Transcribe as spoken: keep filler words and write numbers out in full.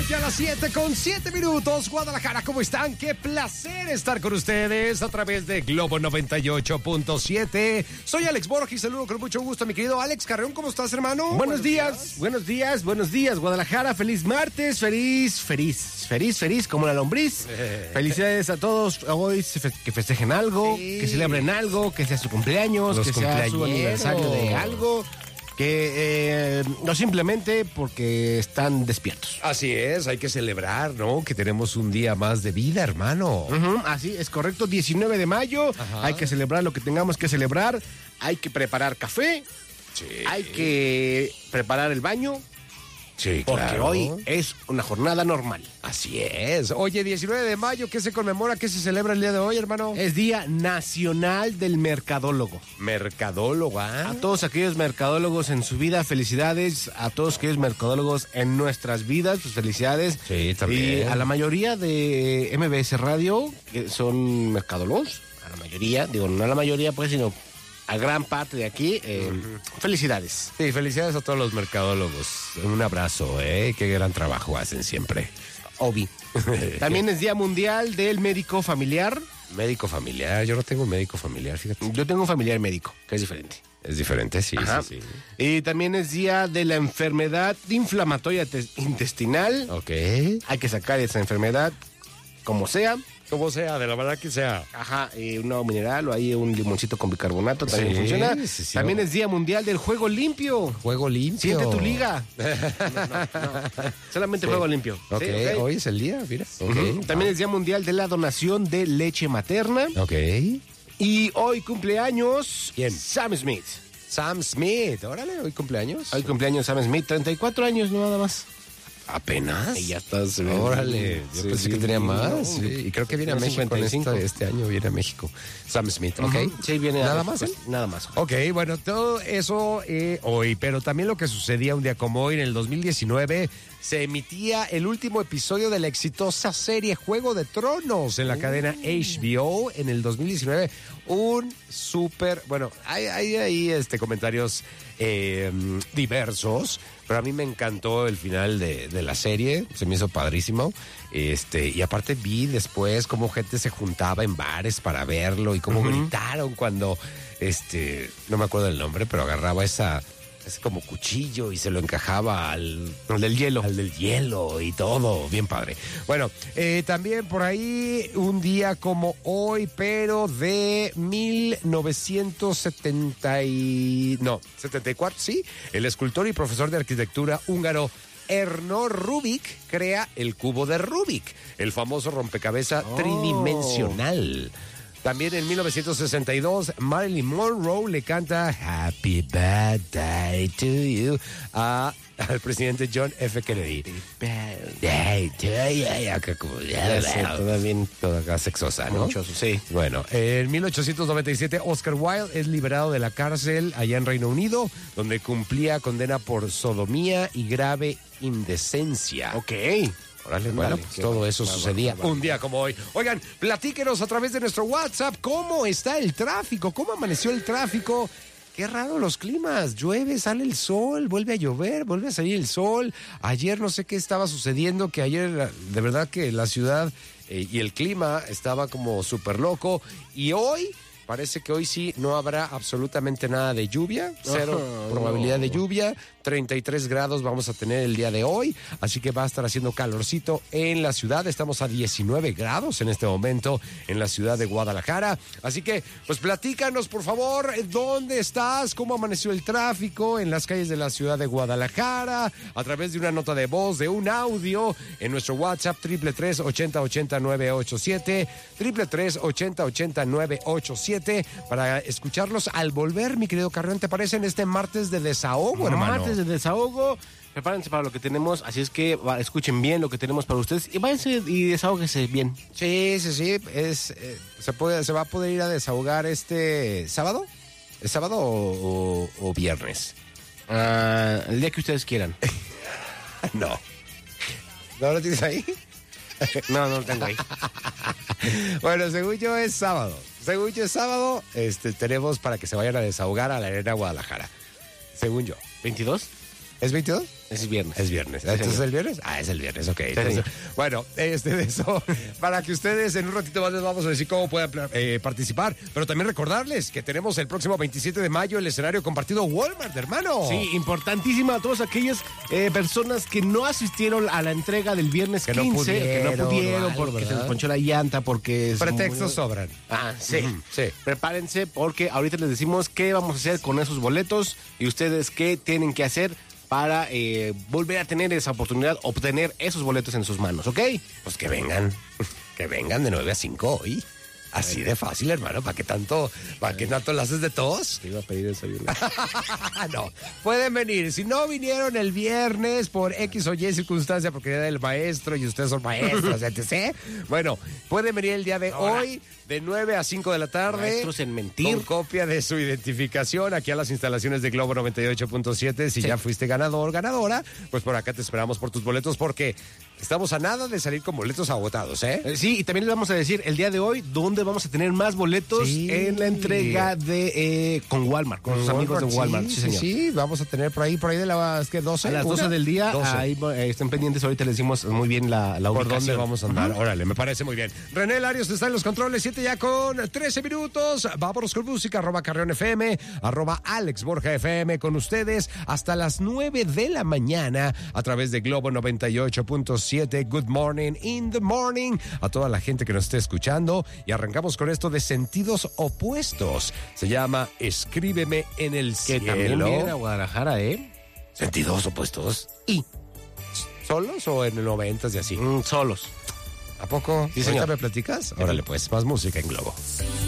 Ya a las siete con siete minutos. Guadalajara, ¿cómo están? Qué placer estar con ustedes a través de Globo noventa y ocho punto siete. Soy Alex Borges y saludo con mucho gusto a mi querido Alex Carreón. ¿Cómo estás, hermano? Buenos, buenos días, días, buenos días, buenos días, Guadalajara. Feliz martes, feliz, feliz, feliz, feliz como la lombriz. Felicidades a todos hoy que festejen algo, sí. que celebren algo, que sea su cumpleaños, Los que sea su aniversario de algo. Que eh, no simplemente porque están despiertos. Así es, hay que celebrar, ¿no? Que tenemos un día más de vida, hermano. Uh-huh, así es correcto, diecinueve de mayo. Ajá. Hay que celebrar lo que tengamos que celebrar. Hay que preparar café. Sí. Hay que preparar el baño. Sí, porque claro. hoy es una jornada normal. Así es. Oye, diecinueve de mayo, ¿qué se conmemora? ¿Qué se celebra el día de hoy, hermano? Es Día Nacional del Mercadólogo. Mercadólogo, ¿ah? A todos aquellos mercadólogos en su vida, felicidades. A todos aquellos mercadólogos en nuestras vidas, pues felicidades. Sí, también. Y a la mayoría de M B S Radio, que son mercadólogos, a la mayoría, digo, no a la mayoría, pues, sino a gran parte de aquí, eh, uh-huh. felicidades. Sí, felicidades a todos los mercadólogos. Un abrazo, ¿eh? Qué gran trabajo hacen siempre. Obi. También es Día Mundial del Médico Familiar. Médico familiar, yo no tengo un médico familiar, fíjate. Yo tengo un familiar médico, que es diferente. Es diferente, sí, Ajá. sí, sí. Y también es Día de la Enfermedad Inflamatoria Intestinal. Ok. Hay que sacar esa enfermedad como sea. Como sea, de la verdad que sea. Ajá, eh, un agua mineral o ahí un limoncito con bicarbonato también sí, funciona. Sí, sí, también no. es Día Mundial del Juego Limpio. Juego limpio. Siente tu liga. No, no, no. Solamente sí. Juego limpio. Okay. ¿Sí? Ok, hoy es el día, mira. Okay. Uh-huh. También ah. es Día Mundial de la Donación de Leche Materna. Ok. Y hoy cumpleaños... ¿Quién? Sam Smith. Sam Smith, órale, hoy cumpleaños. Hoy cumpleaños Sam Smith, treinta y cuatro años, no nada más. ¿Apenas? Y ya estás. Órale, yo sí, pensé sí, que tenía más. No, sí. Y creo que viene a México este, este año, viene a México. Sam Smith, ¿ok? Uh-huh. Sí, viene ¿Nada a más? ¿eh? Nada más. Ok, bueno, todo eso eh, hoy, pero también lo que sucedía un día como hoy, en el dos mil diecinueve, se emitía el último episodio de la exitosa serie Juego de Tronos en la uh. cadena H B O en el dos mil diecinueve. Un súper, bueno, hay ahí hay, hay, este, comentarios eh, diversos, pero a mí me encantó el final de, de la serie, se me hizo padrísimo. Este, y aparte vi después cómo gente se juntaba en bares para verlo y cómo uh-huh. gritaron cuando, este, no me acuerdo el nombre, pero agarraba esa... es como cuchillo y se lo encajaba al, al del hielo. Al del hielo y todo, bien padre. Bueno, eh, también por ahí un día como hoy, pero de mil novecientos setenta y... no, setenta y cuatro, sí. El escultor y profesor de arquitectura húngaro Erno Rubik crea el cubo de Rubik, el famoso rompecabezas oh. tridimensional. También en mil novecientos sesenta y dos, Marilyn Monroe le canta Happy Birthday to You a, al presidente John F. Kennedy. Happy Birthday to You. Ya sé, toda bien, toda acá sexosa, ¿no? Mucho, sí. Bueno, en mil ochocientos noventa y siete, Oscar Wilde es liberado de la cárcel allá en Reino Unido, donde cumplía condena por sodomía y grave indecencia. Ok. Órale, bueno, pues todo bueno, eso sucedía bueno, un día como hoy. Oigan, platíquenos a través de nuestro WhatsApp cómo está el tráfico, cómo amaneció el tráfico. Qué raro los climas, llueve, sale el sol, vuelve a llover, vuelve a salir el sol. Ayer no sé qué estaba sucediendo, que ayer de verdad que la ciudad eh, y el clima estaba como súper loco. Y hoy... parece que hoy sí no habrá absolutamente nada de lluvia, cero oh, probabilidad no. de lluvia, treinta y tres grados vamos a tener el día de hoy, así que va a estar haciendo calorcito en la ciudad, estamos a diecinueve grados en este momento en la ciudad de Guadalajara, así que pues platícanos por favor, ¿dónde estás? ¿Cómo amaneció el tráfico en las calles de la ciudad de Guadalajara? A través de una nota de voz, de un audio, en nuestro WhatsApp, triple tres, ochenta, ochenta, nueve ocho siete, triple tres, ochenta, ochenta, nueve ocho siete, para escucharlos al volver, mi querido Carrión, ¿te parece en este martes de desahogo, hermano? Martes de desahogo, prepárense para lo que tenemos, así es que va, escuchen bien lo que tenemos para ustedes y váyanse y desahóguense bien. Sí, sí, sí, es, eh, se, puede, se va a poder ir a desahogar este sábado, ¿es sábado o, o, o viernes? Uh, el día que ustedes quieran. No. ¿No lo tienes ahí? No, no lo tengo ahí. Bueno, según yo es sábado. Según yo es sábado, este, tenemos para que se vayan a desahogar a la Arena Guadalajara. Según yo. ¿veintidós? ¿Es veintidós? Es viernes. Es viernes. ¿Entonces es el viernes? Ah, es el viernes, ok. Entonces, bueno, este de eso, para que ustedes en un ratito más les vamos a decir cómo pueden eh, participar, pero también recordarles que tenemos el próximo veintisiete de mayo el escenario compartido Walmart, hermano. Sí, importantísima a todas aquellas eh, personas que no asistieron a la entrega del viernes que quince, no pudieron, que no pudieron algo, porque ¿verdad? se les ponchó la llanta, porque... Es Pretextos muy... sobran. Ah, sí. Uh-huh. Sí. Prepárense porque ahorita les decimos qué vamos a hacer con esos boletos y ustedes qué tienen que hacer para eh, volver a tener esa oportunidad, obtener esos boletos en sus manos, ¿ok? Pues que vengan, que vengan de nueve a cinco hoy. Así de fácil, hermano. ¿Para qué tanto, para qué tanto lo haces de todos? Te iba a pedir eso. No, pueden venir. Si no vinieron el viernes por X o Y circunstancia, porque era el maestro y ustedes son maestros, etcétera. Bueno, pueden venir el día de Ahora. hoy de nueve a cinco de la tarde. Maestros en mentir. Con copia de su identificación aquí a las instalaciones de Globo noventa y ocho punto siete. Si sí. ya fuiste ganador, ganadora, pues por acá te esperamos por tus boletos porque estamos a nada de salir con boletos agotados, ¿eh? eh sí, y también les vamos a decir el día de hoy dónde vamos a tener más boletos sí. en la entrega de eh, con Walmart, con, con sus Walmart, amigos de Walmart. Sí, sí, señor. sí, vamos a tener por ahí, por ahí de las que doce. A las doce del día, doce. Ahí eh, estén pendientes, ahorita les decimos muy bien la, la ¿Por ubicación. dónde vamos a andar? Uh-huh. Órale, me parece muy bien. René Larios está en los controles, siete ya con trece minutos. Vámonos con música, arroba Carreón F M, arroba Alex Borja F M con ustedes hasta las nueve de la mañana a través de Globo noventa y ocho punto siete. Good morning in the morning a toda la gente que nos esté escuchando y arrancamos con esto de sentidos opuestos. Se llama Escríbeme en el que cielo. También viene a Guadalajara, ¿eh? Sentidos opuestos. ¿Y solos o en noventas y así? Mm, solos. ¿A poco? Sí, señor. ¿Me platicas? Órale, pues, más música en Globo.